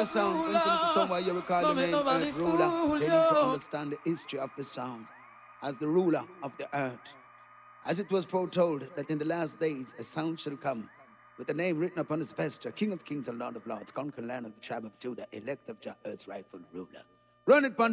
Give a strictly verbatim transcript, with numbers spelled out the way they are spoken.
a sound. When some people somewhere you will call the name Earth Ruler, they need to understand the history of the sound as the ruler of the earth. As it was foretold that in the last days a sound shall come, with the name written upon his vesture, King of Kings and Lord of Lords, conquering land of the tribe of Judah, elect of Jah, earth's rightful ruler. Run it,